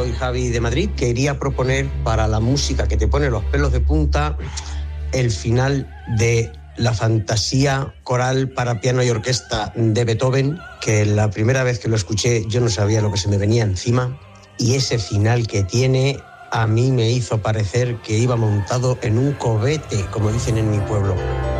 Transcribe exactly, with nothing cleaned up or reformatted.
soy Javi de Madrid. Quería proponer para la música que te pone los pelos de punta el final de la fantasía coral para piano y orquesta de Beethoven, que la primera vez que lo escuché yo no sabía lo que se me venía encima, y ese final que tiene a mí me hizo parecer que iba montado en un cohete, como dicen en mi pueblo.